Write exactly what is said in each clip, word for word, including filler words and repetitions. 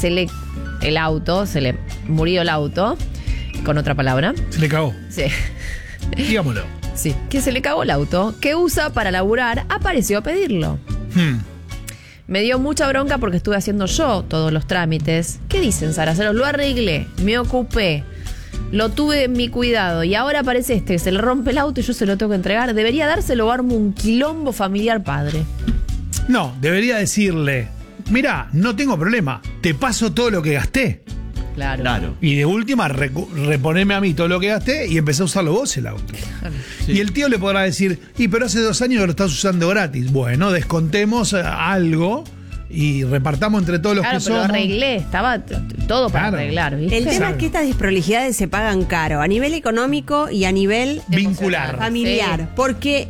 se le... el auto, se le murió el auto, con otra palabra. Se le cagó. Sí. Digámoslo. Sí, que se le cagó el auto, que usa para laburar, apareció a pedirlo. Hmm. Me dio mucha bronca porque estuve haciendo yo todos los trámites. ¿Qué dicen, Saraceros? Lo arreglé, me ocupé, lo tuve en mi cuidado y ahora aparece este, que se le rompe el auto y yo se lo tengo que entregar. Debería dárselo o armo un quilombo familiar padre. No, debería decirle, mirá, no tengo problema, te paso todo lo que gasté. Claro. Claro. Y de última, recu- reponeme a mí todo lo que gasté y empecé a usarlo vos el auto. Sí. Y el tío le podrá decir, y pero hace dos años que lo estás usando gratis. Bueno, descontemos eh, algo y repartamos entre todos los Claro, que pero lo somos. arreglé, estaba t- t- todo para Claro. arreglar, ¿viste? El tema Claro. es que estas desprolijidades se pagan caro, a nivel económico y a nivel Vincular. familiar. Sí. Porque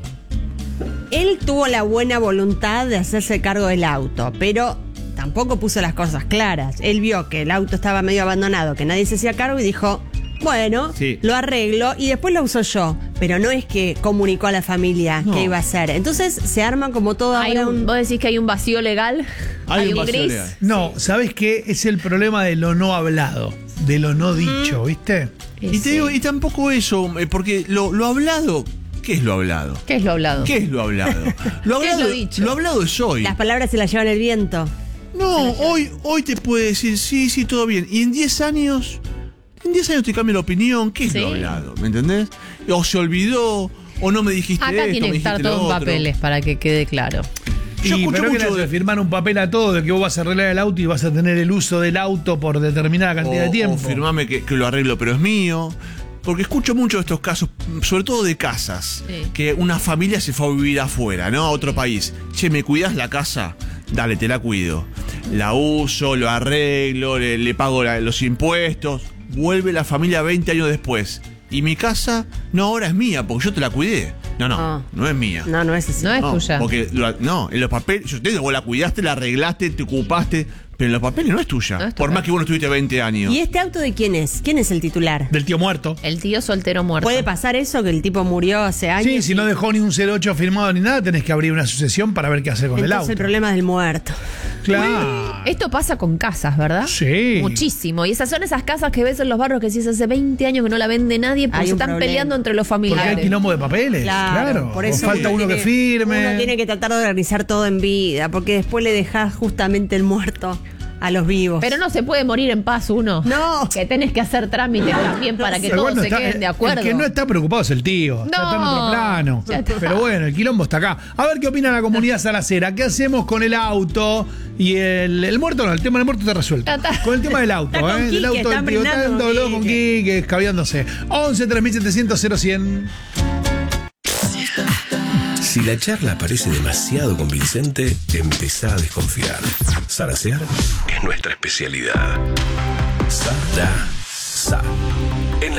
él tuvo la buena voluntad de hacerse cargo del auto, pero tampoco puso las cosas claras. Él vio que el auto estaba medio abandonado, que nadie se hacía cargo y dijo, bueno, Sí. lo arreglo y después lo uso yo. Pero no es que comunicó a la familia No. qué iba a hacer. Entonces se arma como todo Hay ahora un- un... vos decís que hay un vacío legal, Hay un vacío gris. legal. No, ¿sabes qué? Es el problema de lo no hablado, de lo no dicho, ¿viste? Y Sí. te digo, y tampoco eso, eh, porque lo, lo hablado, ¿qué es lo hablado? ¿Qué es lo hablado? ¿Qué es lo hablado? Lo ¿Qué es hablado, lo dicho? lo hablado es hoy. Las palabras se las llevan el viento. No, hoy, hoy te puede decir, sí, sí, todo bien. Y en diez años, en diez años te cambia la opinión. ¿Qué es Sí. lo hablado? ¿Me entendés? O se olvidó, o no me dijiste Acá esto, tiene me que estar dijiste lo todo en otro. papeles para que quede claro. Yo y escucho pero que mucho le hace de- firmar un papel a todo de que vos vas a arreglar el auto y vas a tener el uso del auto por determinada cantidad o, de tiempo. o firmame que, que lo arreglo, pero es mío. Porque escucho mucho de estos casos, sobre todo de casas, Sí. que una familia se fue a vivir afuera, ¿no? A otro país. Che, ¿me cuidás la casa? Dale, te la cuido. La uso, lo arreglo, le, le pago la- los impuestos. Vuelve la familia veinte años después. Y mi casa, no, ahora es mía, porque yo te la cuidé. No, no, Ah. no es mía. No, no es así. No es No, tuya. Porque lo- no, en los papeles, yo te digo, vos la cuidaste, la arreglaste, te ocupaste, pero en los papeles no es tuya. No es por tuya. más que vos no estuviste veinte años. ¿Y este auto de quién es? ¿Quién es el titular? Del tío muerto. El tío soltero muerto. ¿Puede pasar eso, que el tipo murió hace años? Sí, si no dejó ni un cero ocho firmado ni nada, tenés que abrir una sucesión para ver qué hacer con el Entonces auto. el problema es del muerto. Claro. Esto pasa con casas, ¿verdad? Sí. Muchísimo. Y esas son esas casas que ves en los barrios que si es hace veinte años que no la vende nadie porque Hay se un están problema. peleando entre los Porque hay familiares. quilombo de papeles. Claro. por O eso falta uno que tiene- firme. Uno tiene que tratar de organizar todo en vida, porque después le dejás justamente el muerto a los vivos. Pero no se puede morir en paz uno. No. Que tenés que hacer trámites también para que Pero todos bueno, se está- queden de acuerdo. El que no está preocupado es el tío. Está en No. otro plano. Ya está. Pero bueno, el quilombo está acá. A ver qué opina la comunidad salacera. ¿Qué hacemos con el auto? Y el, el muerto no, el tema del muerto está resuelto. Ya está. Con el tema del auto, Está con ¿eh? Quique, el auto están del tío brindando con Tando, con Quique. Quique, escabeándose. once tres mil setecientos cero cien. Si la charla parece demasiado convincente, empezá a desconfiar. Zarasear es nuestra especialidad. Zaraza.